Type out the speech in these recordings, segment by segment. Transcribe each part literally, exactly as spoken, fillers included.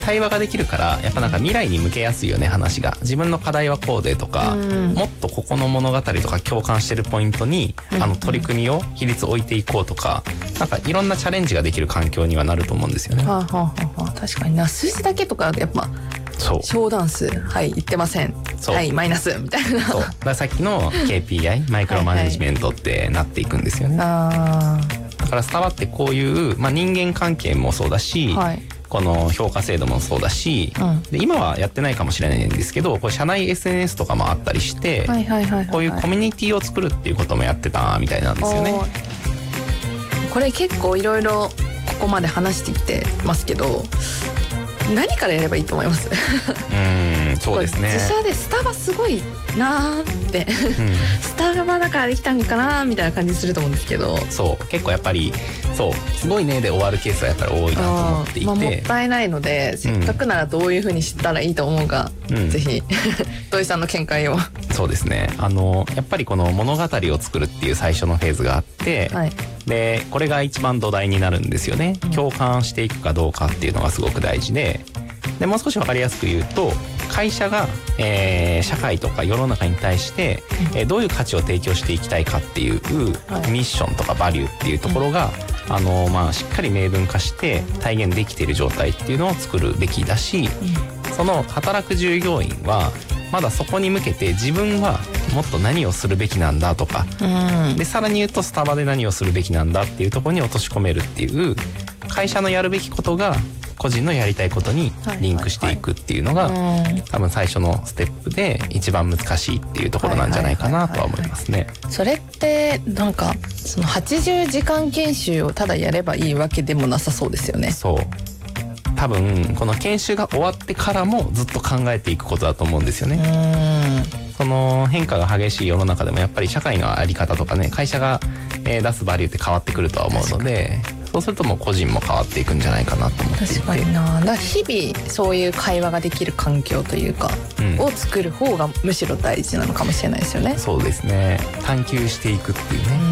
対話ができるからやっぱなんか未来に向けやすいよね、話が。自分の課題はこうでとか、もっとここの物語とか共感してるポイントにあの取り組みを比率置いていこうとか、なんかいろんなチャレンジができる環境にはなると思うんですよね。 はあはあはあ、確かにな。数字だけとかやっぱそう小ダンスはい言ってません、はいマイナスみたいな。 そうだからさっきの ケーピーアイ マイクロマネジメントってなっていくんですよね。 あだからスタバってこういう、まあ、人間関係もそうだし、 はい、 この評価制度もそうだし、うん、で今はやってないかもしれないんですけど、これ社内 エスエヌエス とかもあったりして、 はいはいはいはい、 こういうコミュニティを作るっていうこともやってたみたいなんですよね。 これ結構いろいろここまで話してきてますけど、何からやればいいと思います？うーん、そうですね。 自社でスタバすごいなーって、うん、スタバだからできたんかなーみたいな感じすると思うんですけど、 そう結構やっぱりそうすごいねで終わるケースはやっぱり多いなと思っていて、 まあ、もったいないので、せっかくならどういう風に知ったらいいと思うか、うん、ぜひ土井さんの見解を。 そうですね、あのやっぱりこの物語を作るっていう最初のフェーズがあって、はい、でこれが一番土台になるんですよね。共感していくかどうかっていうのがすごく大事で、でもう少し分かりやすく言うと、会社が、えー、社会とか世の中に対して、えー、どういう価値を提供していきたいかっていう、はい、ミッションとかバリューっていうところが、うん、あのまあ、しっかり明文化して体現できている状態っていうのを作るべきだし、うん、その働く従業員はまだそこに向けて自分はもっと何をするべきなんだとか、うん、でさらに言うとスタバで何をするべきなんだっていうところに落とし込めるっていう、会社のやるべきことが個人のやりたいことにリンクしていくっていうのが、はいはいはい、多分最初のステップで一番難しいっていうところなんじゃないかなとは思いますね。 それってなんかそのはちじゅうじかん研修をただやればいいわけでもなさそうですよね。 そう多分この研修が終わってからもずっと考えていくことだと思うんですよね。うん、その変化が激しい世の中でもやっぱり社会の在り方とかね、会社が出すバリューって変わってくるとは思うので、そうするともう個人も変わっていくんじゃないかなと思っていて。 確かにな。だから日々そういう会話ができる環境というか、うん、を作る方がむしろ大事なのかもしれないですよね。 そうですね、探求していくっていうね。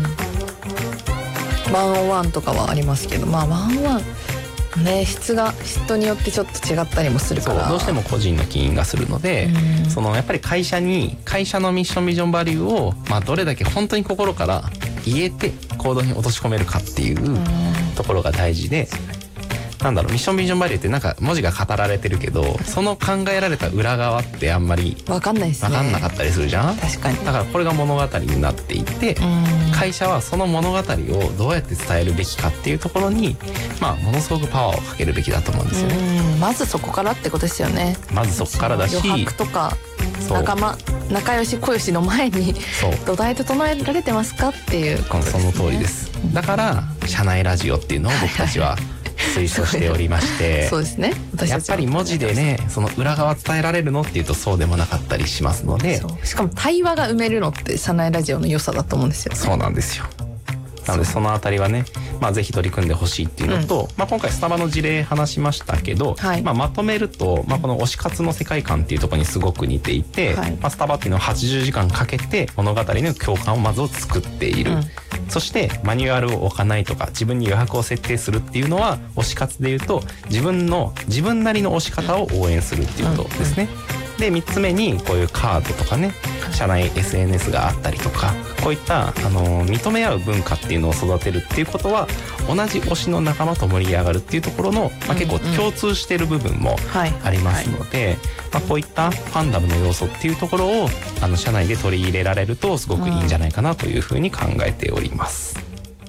うん、ワンオンワンとかはありますけど、まあワンオンワンね、質が人によってちょっと違ったりもするから、 そうどうしても個人の起因がするので、うん、そのやっぱり会社に会社のミッションビジョンバリューを、まあ、どれだけ本当に心から言えて行動に落とし込めるかっていうところが大事で、なんだろう、ミッションビジョンバリューってなんか文字が語られてるけど、その考えられた裏側ってあんまり分かんないですね。 分かんなかったりするじゃん。 確かに。 だからこれが物語になっていて、会社はその物語をどうやって伝えるべきかっていうところに、まあものすごくパワーをかけるべきだと思うんですよね。 うん、まずそこからってことですよね。 まずそこからだし、 余白とか仲間仲良し小良しの前に土台整えられてますかっていうことですね。 その通りです。だから社内ラジオっていうのを僕たちは推奨しておりましてそうですね、 やっぱり文字でねその裏側伝えられるのっていうとそうでもなかったりしますので、 そうしかも対話が埋めるのって社内ラジオの良さだと思うんですよ、ね、 そうなんですよ。なのでそのあたりはね、まあ、ぜひ取り組んでほしいっていうのと、うん、まあ、今回スタバの事例話しましたけど、はい、まあ、まとめると、まあ、この推し活の世界観っていうところにすごく似ていて、はい、まあ、スタバっていうのははちじゅうじかんかけて物語の共感をまずを作っている、うん、そしてマニュアルを置かないとか自分に余白を設定するっていうのは推し活でいうと自分の自分なりの推し方を応援するっていうことですね、うん、でみっつめにこういうカードとかね社内 エスエヌエス があったりとかこういったあの認め合う文化っていうのを育てるっていうことは同じ推しの仲間と盛り上がるっていうところの、まあ、結構共通している部分もありますので、まあ、こういったファンダムの要素っていうところをあの社内で取り入れられるとすごくいいんじゃないかなというふうに考えております。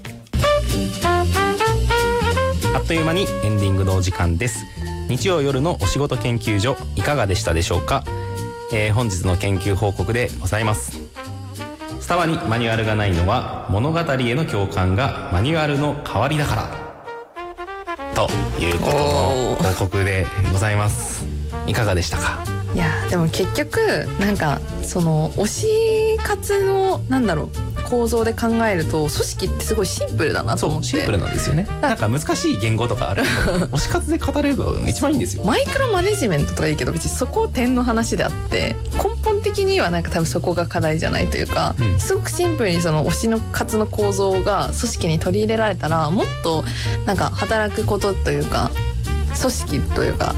あっという間にエンディングのお時間です。日曜夜のお仕事研究所いかがでしたでしょうか。えー、本日の研究報告でございます。スタバにマニュアルがないのは物語への共感がマニュアルの代わりだからということの報告でございます。いかがでしたか。 いやでも結局なんかその推し活のなんだろう構造で考えると組織ってすごいシンプルだなと思って。 そうシンプルなんですよね。なんか難しい言語とかあるけど推し活で語れるのが一番いいんですよ。 マイクロマネジメントとかいいけど別にそこ点の話であって根本的にはなんか多分そこが課題じゃないというか、うん、すごくシンプルにその推しの活の構造が組織に取り入れられたらもっとなんか働くことというか組織というか